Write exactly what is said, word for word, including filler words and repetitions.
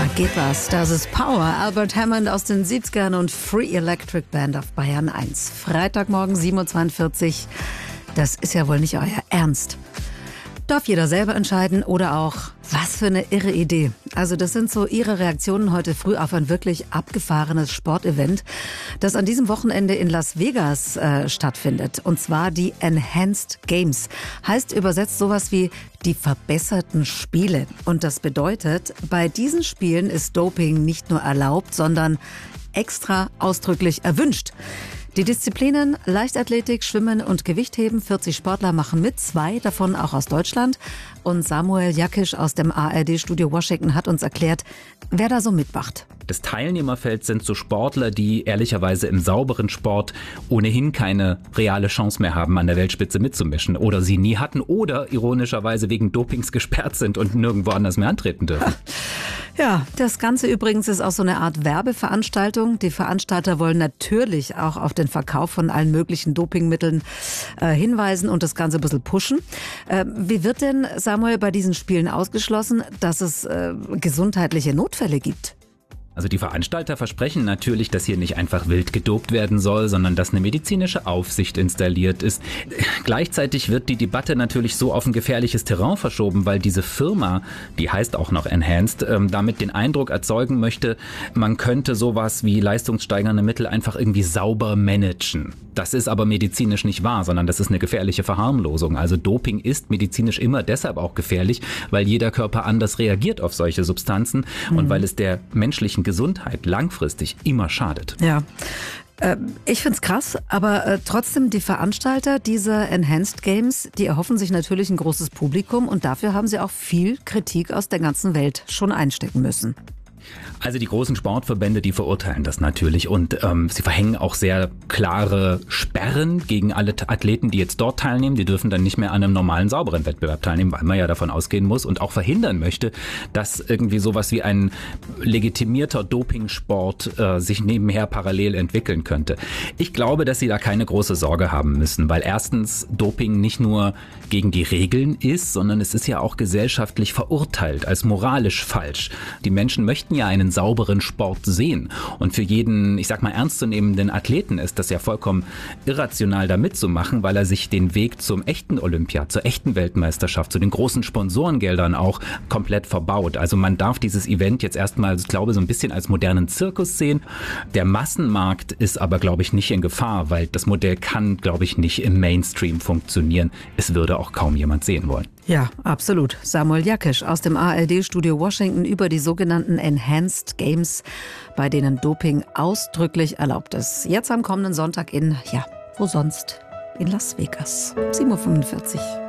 Da geht was. Das ist Power. Albert Hammond aus den siebzigern und Free Electric Band auf Bayern eins. Freitagmorgen sieben Uhr zweiundvierzig. Das ist ja wohl nicht euer Ernst. Darf jeder selber entscheiden oder auch, was für eine irre Idee. Also das sind so Ihre Reaktionen heute früh auf ein wirklich abgefahrenes Sportevent, das an diesem Wochenende in Las Vegas äh, stattfindet. Und zwar die Enhanced Games. Heißt übersetzt sowas wie die verbesserten Spiele. Und das bedeutet, bei diesen Spielen ist Doping nicht nur erlaubt, sondern extra ausdrücklich erwünscht. Die Disziplinen Leichtathletik, Schwimmen und Gewichtheben, vierzig Sportler machen mit, zwei davon auch aus Deutschland. Und Samuel Jakisch aus dem A R D-Studio Washington hat uns erklärt, wer da so mitmacht. Das Teilnehmerfeld sind so Sportler, die ehrlicherweise im sauberen Sport ohnehin keine reale Chance mehr haben, an der Weltspitze mitzumischen. Oder sie nie hatten oder ironischerweise wegen Dopings gesperrt sind und nirgendwo anders mehr antreten dürfen. Ja, das Ganze übrigens ist auch so eine Art Werbeveranstaltung. Die Veranstalter wollen natürlich auch auf den Verkauf von allen möglichen Dopingmitteln äh, hinweisen und das Ganze ein bisschen pushen. Äh, wie wird denn, Samuel, bei diesen Spielen ausgeschlossen, dass es äh, gesundheitliche Notfälle gibt? Also die Veranstalter versprechen natürlich, dass hier nicht einfach wild gedopt werden soll, sondern dass eine medizinische Aufsicht installiert ist. Gleichzeitig wird die Debatte natürlich so auf ein gefährliches Terrain verschoben, weil diese Firma, die heißt auch noch Enhanced, ähm, damit den Eindruck erzeugen möchte, man könnte sowas wie leistungssteigernde Mittel einfach irgendwie sauber managen. Das ist aber medizinisch nicht wahr, sondern das ist eine gefährliche Verharmlosung. Also Doping ist medizinisch immer deshalb auch gefährlich, weil jeder Körper anders reagiert auf solche Substanzen mhm. und weil es der menschlichen Gesundheit langfristig immer schadet. Ja. Ich finde es krass, aber äh, trotzdem die Veranstalter dieser Enhanced Games, die erhoffen sich natürlich ein großes Publikum und dafür haben sie auch viel Kritik aus der ganzen Welt schon einstecken müssen. Also die großen Sportverbände, die verurteilen das natürlich und ähm, sie verhängen auch sehr klare Sperren gegen alle Athleten, die jetzt dort teilnehmen. Die dürfen dann nicht mehr an einem normalen, sauberen Wettbewerb teilnehmen, weil man ja davon ausgehen muss und auch verhindern möchte, dass irgendwie sowas wie ein legitimierter Dopingsport äh, sich nebenher parallel entwickeln könnte. Ich glaube, dass sie da keine große Sorge haben müssen, weil erstens Doping nicht nur gegen die Regeln ist, sondern es ist ja auch gesellschaftlich verurteilt als moralisch falsch. Die Menschen möchten ja einen sauberen Sport sehen. Und für jeden, ich sag mal, ernstzunehmenden Athleten ist das ja vollkommen irrational, da mitzumachen, weil er sich den Weg zum echten Olympia, zur echten Weltmeisterschaft, zu den großen Sponsorengeldern auch komplett verbaut. Also man darf dieses Event jetzt erstmal, ich glaube, so ein bisschen als modernen Zirkus sehen. Der Massenmarkt ist aber, glaube ich, nicht in Gefahr, weil das Modell kann, glaube ich, nicht im Mainstream funktionieren. Es würde auch kaum jemand sehen wollen. Ja, absolut. Samuel Jakisch aus dem A R D-Studio Washington über die sogenannten Enhanced Games, bei denen Doping ausdrücklich erlaubt ist. Jetzt am kommenden Sonntag in, ja, wo sonst? In Las Vegas. sieben Uhr fünfundvierzig.